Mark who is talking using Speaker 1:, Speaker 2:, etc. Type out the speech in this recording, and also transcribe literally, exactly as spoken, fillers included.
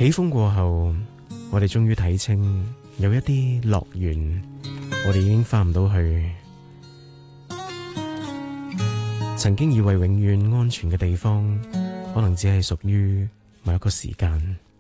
Speaker 1: 起風過後，我哋終於睇清，有一啲樂園，我哋已經翻唔到去。曾經以為永遠安全嘅地方，可能只係屬於某一個時間。